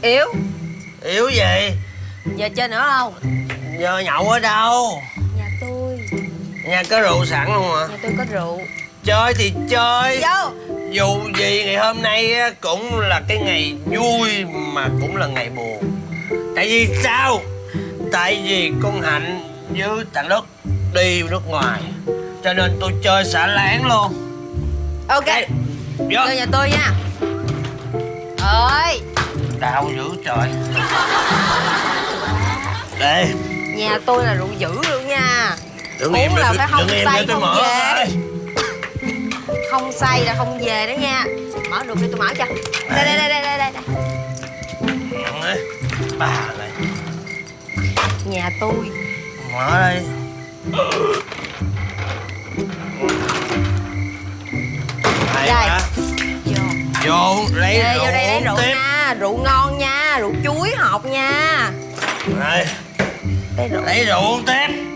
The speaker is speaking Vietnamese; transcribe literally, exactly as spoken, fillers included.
Yếu. Yếu gì? Giờ chơi nữa không? Giờ nhậu ở đâu? Nhà tôi. Nhà có rượu sẵn luôn hả? Nhà tôi có rượu. Chơi thì chơi. Vô. Dù gì ngày hôm nay cũng là cái ngày vui mà cũng là ngày buồn. Tại vì sao? Tại vì con Hạnh với thằng Đức đi nước ngoài, cho nên tôi chơi xả láng luôn. Ok. Đây, vô. Vô nhà tôi nha. Ơi. Đau dữ trời. Đây. Nhà tôi là rượu dữ luôn nha. Đừng Uống im là đi, phải không đừng im say để tôi không mở về. ơi. Không say là không về đó nha. Mở được đi tôi mở cho. Đây đây đây đây đây đây. Đây. Bà này. Nhà tôi. Mở đây. Hay Đây. quá. Vô. Vô lấy Ê, rượu vô đây lấy uống rượu tiếp. nha. Rượu ngon nha. Rượu chuối hột nha. Đây. Lấy rượu. Lấy rượu uống tiếp.